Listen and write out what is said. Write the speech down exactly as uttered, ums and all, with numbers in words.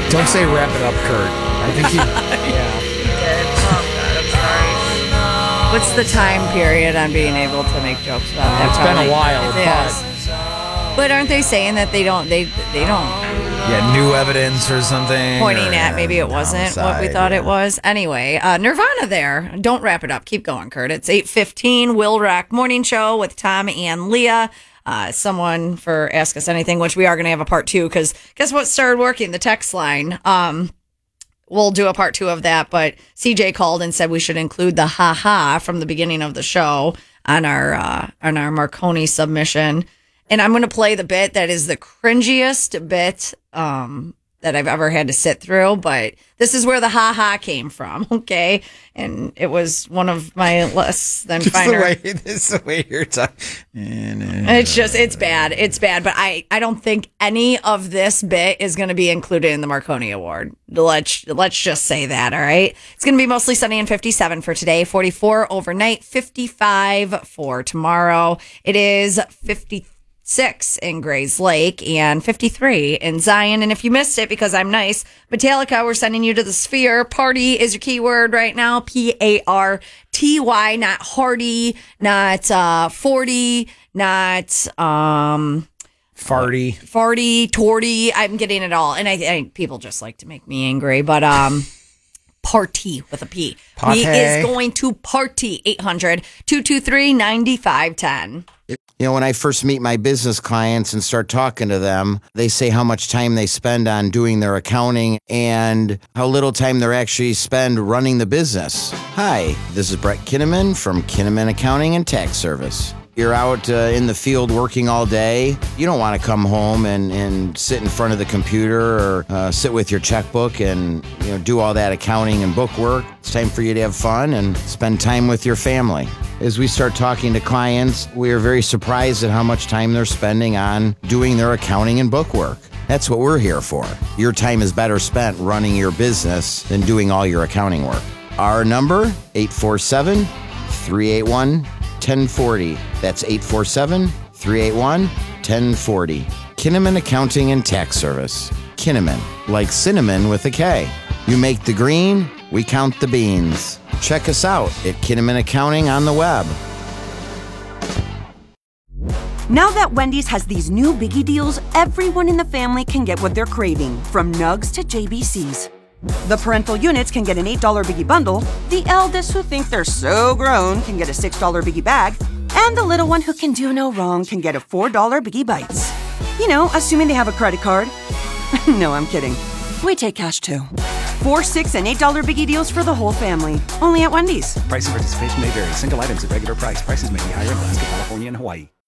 Don't say wrap it up, Kurt. I think he... yeah. He did. Oh, God, I'm sorry. What's the time period on being able to make jokes about that? It's Probably. been a while, It but... is. But aren't they saying that they don't, they they don't... Yeah, new evidence or something. Pointing or, at maybe it wasn't what we thought yeah. it was. Anyway, uh, Nirvana there. Don't wrap it up. Keep going, Kurt. It's eight fifteen, Will Rock Morning Show with Tom and Leah. Uh, someone for Ask Us Anything, which we are going to have a part two, because guess what started working? The text line. Um, we'll do a part two of that, but C J called and said we should include the ha-ha from the beginning of the show on our, uh, on our Marconi submission. And I'm going to play the bit that is the cringiest bit um, that I've ever had to sit through. But this is where the ha-ha came from, okay? And it was one of my less than Just finer. the way, it's the way you're talking. It's just, it's bad. It's bad. But I, I don't think any of this bit is going to be included in the Marconi Award. Let's, let's just say that, all right? It's going to be mostly sunny and fifty-seven for today, forty-four overnight, fifty-five for tomorrow. It is fifty-six in Grays Lake and fifty-three in Zion. And if you missed it, because I'm nice, Metallica, we're sending you to the Sphere. Party is your keyword right now. P A R T Y, not Hardy, not uh, forty, not um, Farty. farty, torty. I'm getting it all. And I, I people just like to make me angry, but um, party with a P. Party. He is going to party. eight hundred, two two three, nine five one zero. You know, when I first meet my business clients and start talking to them, they say how much time they spend on doing their accounting and how little time they actually spend running the business. Hi, this is Brett Kinnaman from Kinnaman Accounting and Tax Service. You're out uh, in the field working all day. You don't want to come home and, and sit in front of the computer or uh, sit with your checkbook and you know do all that accounting and book work. It's time for you to have fun and spend time with your family. As we start talking to clients, we are very surprised at how much time they're spending on doing their accounting and book work. That's what we're here for. Your time is better spent running your business than doing all your accounting work. Our number, eight four seven, three eight one, one oh four oh. That's eight four seven, three eight one, one oh four oh. Kinnaman Accounting and Tax Service. Kinnaman, like cinnamon with a K. You make the green, we count the beans. Check us out at Kinnaman Accounting on the web. Now that Wendy's has these new biggie deals, everyone in the family can get what they're craving, from nugs to J B Cs. The parental units can get an eight dollar biggie bundle, the eldest who think they're so grown can get a six dollar biggie bag, and the little one who can do no wrong can get a four dollar biggie bites. You know, assuming they have a credit card. No, I'm kidding. We take cash too. Four, six, and eight dollar biggie deals for the whole family. Only at Wendy's. Price and participation may vary. Single items at regular price. Prices may be higher in Alaska, California, and Hawaii.